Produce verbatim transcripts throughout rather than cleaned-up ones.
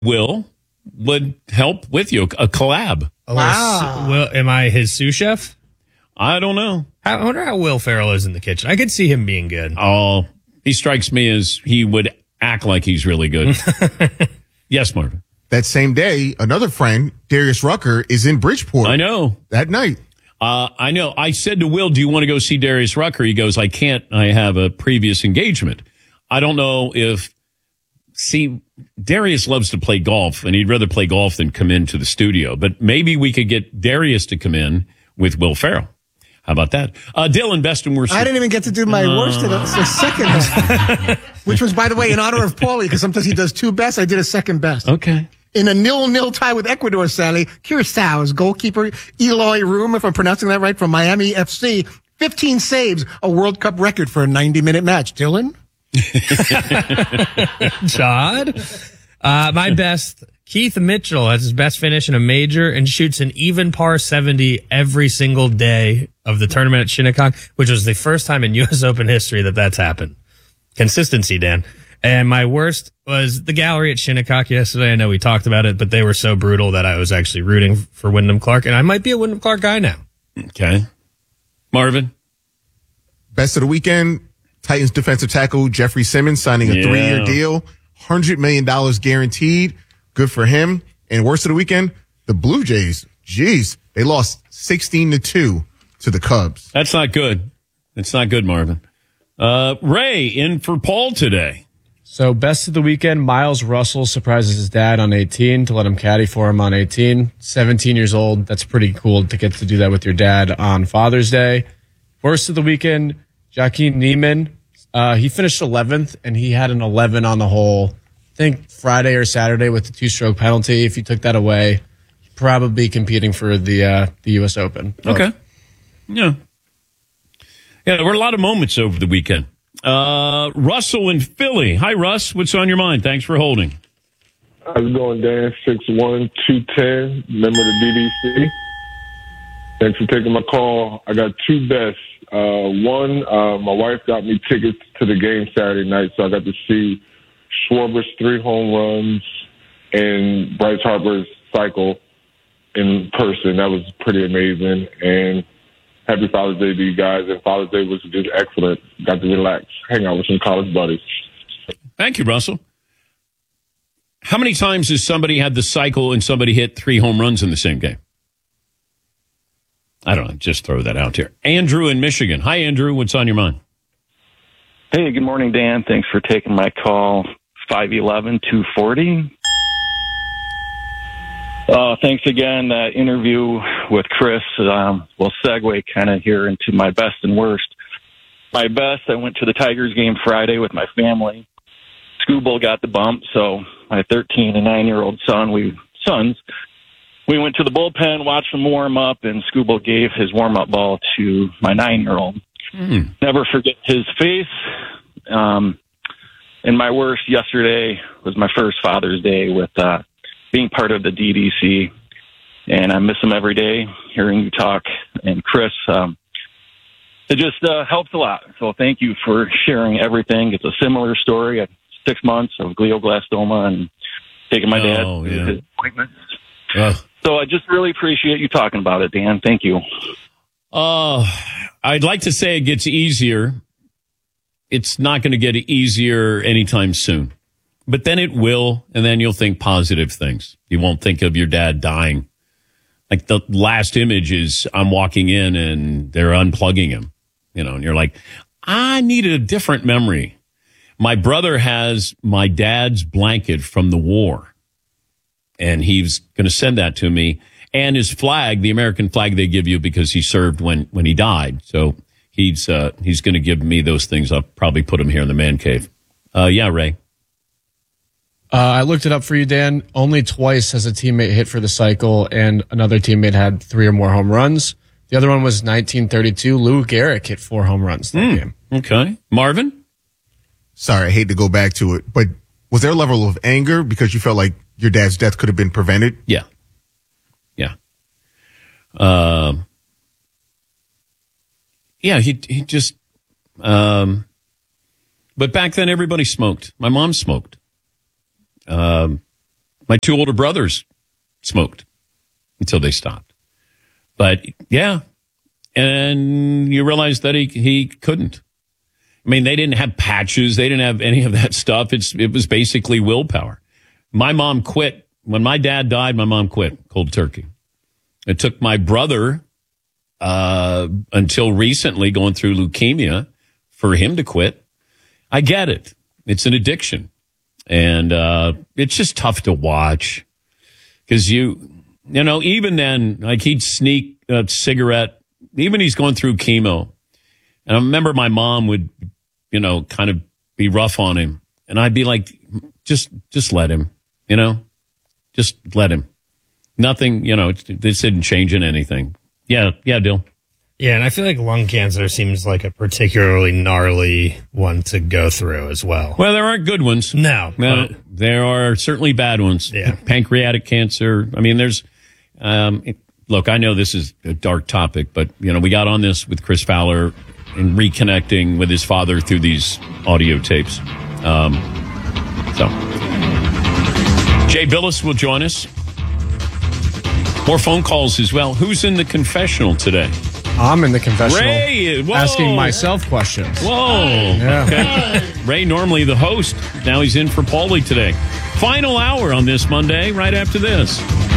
Will would help with you, a collab. Oh, Wow. Will, am I his sous chef? I don't know. I wonder how Will Ferrell is in the kitchen. I could see him being good. Oh, he strikes me as he would act like he's really good. Yes, Marvin. That same day, another friend, Darius Rucker, is in Bridgeport. I know. That night. Uh, I know. I said to Will, do you want to go see Darius Rucker? He goes, I can't. I have a previous engagement. I don't know if, see, Darius loves to play golf, and he'd rather play golf than come into the studio. But maybe we could get Darius to come in with Will Ferrell. How about that? Uh, Dylan, best and worst. I didn't even get to do my Uh, worst in a, a second best, which was, by the way, in honor of Paulie, because sometimes he does two best. I did a second best. Okay. In a nil-nil tie with Ecuador, Sally, Curaçao's goalkeeper Eloy Room, if I'm pronouncing that right, from Miami F C, fifteen saves, a World Cup record for a ninety-minute match. Dylan? Todd? Uh, my best, Keith Mitchell has his best finish in a major and shoots an even par seventy every single day of the tournament at Shinnecock, which was the first time in U S Open history that that's happened. Consistency, Dan. And my worst was the gallery at Shinnecock yesterday. I know we talked about it, but they were so brutal that I was actually rooting for Wyndham Clark, and I might be a Wyndham Clark guy now. Okay. Marvin? Best of the weekend, Titans defensive tackle Jeffrey Simmons signing a Yeah. three-year deal, one hundred million dollars guaranteed. Good for him. And worst of the weekend, the Blue Jays. Jeez, they lost sixteen to two to the Cubs. That's not good. That's not good, Marvin. Uh, Ray, in for Paul today. So best of the weekend, Miles Russell surprises his dad on eighteen to let him caddy for him on eighteen. seventeen years old. That's pretty cool to get to do that with your dad on Father's Day. Worst of the weekend, Joaquin Neiman. Uh, he finished eleventh, and he had an eleven on the hole. I think Friday or Saturday with the two-stroke penalty. If you took that away, he'd probably be competing for the uh, the U S Open. Okay. Yeah. Yeah, there were a lot of moments over the weekend. Uh, Russell in Philly. Hi, Russ. What's on your mind? Thanks for holding. How's it going, Dan? six one, two ten, member of the D D C. Thanks for taking my call. I got two bests. Uh, one, uh, my wife got me tickets to the game Saturday night, so I got to see Schwarber's three home runs and Bryce Harper's cycle in person. That was pretty amazing. And happy Father's Day to you guys. And Father's Day was just excellent. Got to relax, hang out with some college buddies. Thank you, Russell. How many times has somebody had the cycle and somebody hit three home runs in the same game? I don't know. Just throw that out there. Andrew in Michigan. Hi, Andrew. What's on your mind? Hey, good morning, Dan. Thanks for taking my call. five eleven, two forty. Uh, thanks again. That interview with Chris um, will segue kind of here into my best and worst. My best, I went to the Tigers game Friday with my family. Scooble got the bump, so my thirteen and nine-year-old son, we sons, we went to the bullpen, watched them warm up, and Scooble gave his warm-up ball to my nine-year-old. Mm. Never forget his face. Um, and my worst yesterday was my first Father's Day with uh, being part of the D D C, and I miss him every day, hearing you talk. And Chris, um, it just uh, helps a lot. So thank you for sharing everything. It's a similar story. I had six months of glioblastoma and taking my dad Oh, to yeah. his appointments. Ugh. So I just really appreciate you talking about it, Dan. Thank you. Uh, I'd like to say it gets easier. It's not going to get easier anytime soon. But then it will, and then you'll think positive things. You won't think of your dad dying. Like the last image is I'm walking in and they're unplugging him, you know, and you're like, I needed a different memory. My brother has my dad's blanket from the war, and he's going to send that to me. And his flag, the American flag they give you because he served when, when he died. So he's uh, he's going to give me those things. I'll probably put them here in the man cave. Uh, yeah, Ray. Uh, I looked it up for you, Dan. Only twice has a teammate hit for the cycle, and another teammate had three or more home runs. The other one was nineteen thirty-two. Lou Gehrig hit four home runs that Mm, game. Okay. Marvin? Sorry, I hate to go back to it, but was there a level of anger because you felt like your dad's death could have been prevented? Yeah. Yeah. Um, yeah, he he just, um, but back then everybody smoked. My mom smoked. Um, My two older brothers smoked until they stopped. But yeah, and you realize that he he couldn't. I mean, they didn't have patches. They didn't have any of that stuff. It's it was basically willpower. My mom quit. When my dad died, my mom quit cold turkey. It took my brother uh, until recently, going through leukemia, for him to quit. I get it. It's an addiction. And uh, it's just tough to watch because you, you know, even then, like he'd sneak a cigarette, even he's going through chemo. And I remember my mom would, you know, kind of be rough on him. And I'd be like, just, just let him, you know, just let him. Nothing, you know, this isn't changing anything. Yeah. Yeah, Dill. Yeah, and I feel like lung cancer seems like a particularly gnarly one to go through as well. Well, there aren't good ones. No. No, but, there are certainly bad ones. Yeah. Pancreatic cancer. I mean, there's, um, it, look, I know this is a dark topic, but, you know, we got on this with Chris Fowler and reconnecting with his father through these audio tapes. Um, so, Jay Billis will join us. More phone calls as well. Who's in the confessional today? I'm in the confessional Ray, whoa. asking myself questions. Whoa. Yeah. Okay. Ray, normally the host. Now he's in for Paulie today. Final hour on this Monday, right after this.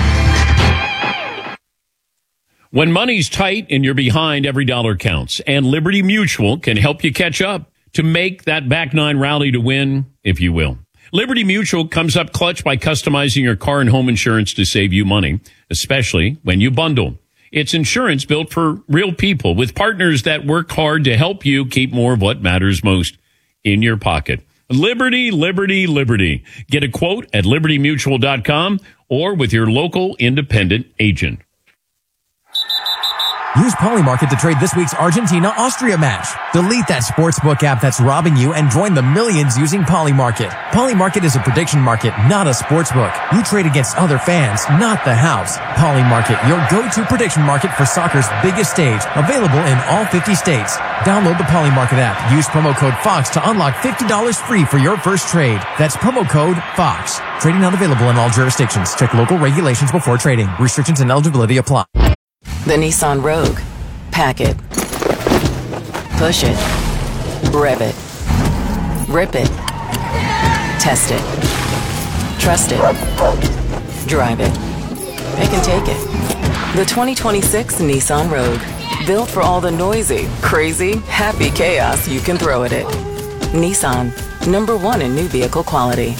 When money's tight and you're behind, every dollar counts. And Liberty Mutual can help you catch up to make that back nine rally to win, if you will. Liberty Mutual comes up clutch by customizing your car and home insurance to save you money, especially when you bundle. It's insurance built for real people with partners that work hard to help you keep more of what matters most in your pocket. Liberty, Liberty, Liberty. Get a quote at liberty mutual dot com or with your local independent agent. Use Polymarket to trade this week's Argentina-Austria match. Delete that sportsbook app that's robbing you and join the millions using Polymarket. Polymarket is a prediction market, not a sportsbook. You trade against other fans, not the house. Polymarket, your go-to prediction market for soccer's biggest stage. Available in all fifty states. Download the Polymarket app. Use promo code FOX to unlock fifty dollars free for your first trade. That's promo code FOX. Trading not available in all jurisdictions. Check local regulations before trading. Restrictions and eligibility apply. The Nissan Rogue. Pack it. Push it. Rev it. Rip it. Test it. Trust it. Drive it. Pick and take it. The twenty twenty-six Nissan Rogue. Built for all the noisy, crazy, happy chaos you can throw at it. Nissan. Number one in new vehicle quality.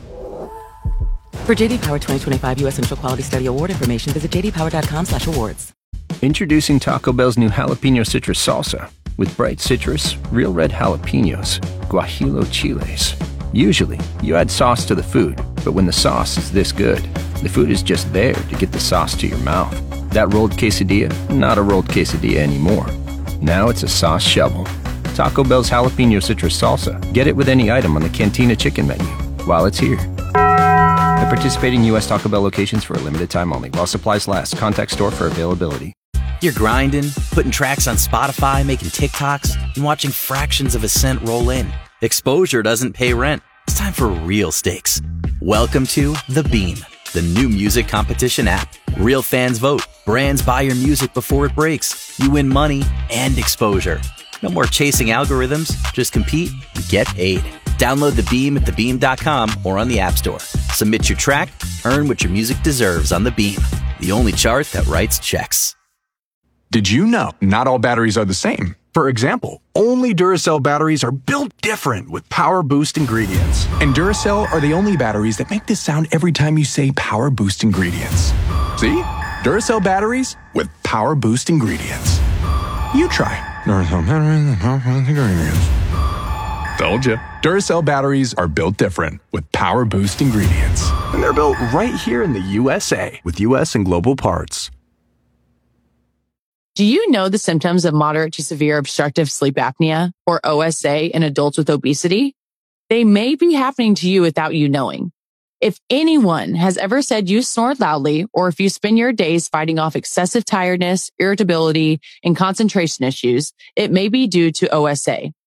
For J D Power twenty twenty-five U S Initial Quality Study Award information, visit j d power dot com slash awards. Introducing Taco Bell's new Jalapeno Citrus Salsa. With bright citrus, real red jalapenos, guajillo chiles. Usually, you add sauce to the food, but when the sauce is this good, the food is just there to get the sauce to your mouth. That rolled quesadilla, not a rolled quesadilla anymore. Now it's a sauce shovel. Taco Bell's Jalapeno Citrus Salsa. Get it with any item on the Cantina Chicken menu while it's here. At participating U S Taco Bell locations for a limited time only. While supplies last. Contact store for availability. You're grinding, putting tracks on Spotify, making TikToks, and watching fractions of a cent roll in. Exposure doesn't pay rent. It's time for real stakes. Welcome to The Beam, the new music competition app. Real fans vote. Brands buy your music before it breaks. You win money and exposure. No more chasing algorithms. Just compete and get paid. Download The Beam at the beam dot com or on the App Store. Submit your track, earn what your music deserves on The Beam, the only chart that writes checks. Did you know not all batteries are the same? For example, only Duracell batteries are built different with Power Boost ingredients. And Duracell are the only batteries that make this sound every time you say Power Boost ingredients. See? Duracell batteries with Power Boost ingredients. You try. Duracell batteries with Power Boost ingredients. Told you. Duracell batteries are built different with Power Boost ingredients. And they're built right here in the U S A with U S and global parts. Do you know the symptoms of moderate to severe obstructive sleep apnea, or O S A, in adults with obesity? They may be happening to you without you knowing. If anyone has ever said you snore loudly, or if you spend your days fighting off excessive tiredness, irritability, and concentration issues, it may be due to O S A.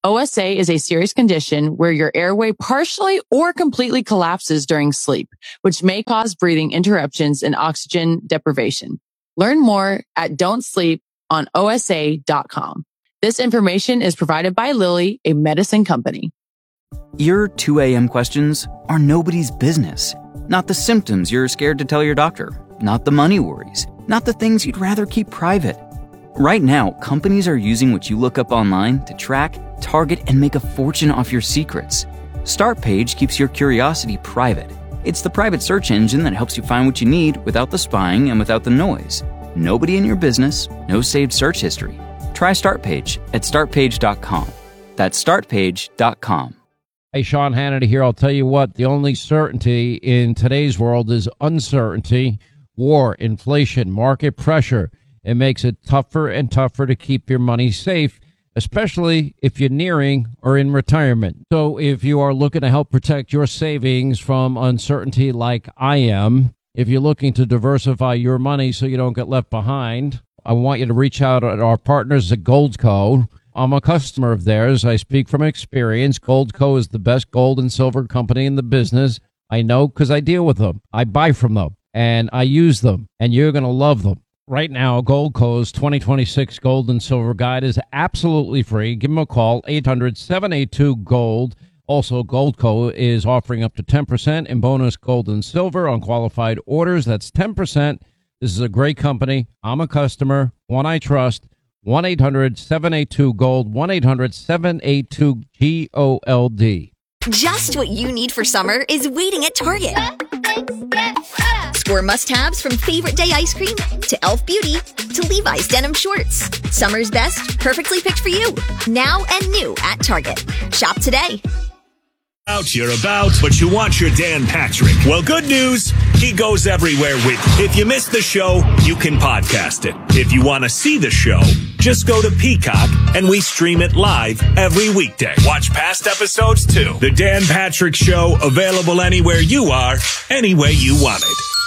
O S A is a serious condition where your airway partially or completely collapses during sleep, which may cause breathing interruptions and oxygen deprivation. Learn more at don't sleep on O S A dot com. This information is provided by Lilly, a medicine company. Your two a.m. questions are nobody's business. Not the symptoms you're scared to tell your doctor. Not the money worries. Not the things you'd rather keep private. Right now, companies are using what you look up online to track, target, and make a fortune off your secrets. StartPage keeps your curiosity private. It's the private search engine that helps you find what you need without the spying and without the noise. Nobody in your business, no saved search history. Try StartPage at start page dot com. That's start page dot com. Hey, Sean Hannity here. I'll tell you what, the only certainty in today's world is uncertainty, war, inflation, market pressure. It makes it tougher and tougher to keep your money safe, especially if you're nearing or in retirement. So if you are looking to help protect your savings from uncertainty like I am, if you're looking to diversify your money so you don't get left behind, I want you to reach out to our partners at Goldco. I'm a customer of theirs. I speak from experience. Goldco is the best gold and silver company in the business. I know because I deal with them. I buy from them, and I use them, and you're going to love them. Right now, Goldco's twenty twenty-six Gold and Silver Guide is absolutely free. Give them a call, eight hundred, seven eight two, GOLD. Also, Goldco is offering up to ten percent in bonus gold and silver on qualified orders. That's ten percent. This is a great company. I'm a customer, one I trust. one eight hundred, seven eight two, GOLD, one eight hundred, seven eight two, G O L D. Just what you need for summer is waiting at Target. Score must-haves from Favorite Day ice cream to e l f Beauty to Levi's denim shorts. Summer's best, perfectly picked for you. Now and new at Target. Shop today. Out, you're about, but you want your Dan Patrick. Well, good news, he goes everywhere with you. If you missed the show, you can podcast it. If you want to see the show, just go to Peacock and we stream it live every weekday. Watch past episodes too. The Dan Patrick Show, available anywhere you are, any way you want it.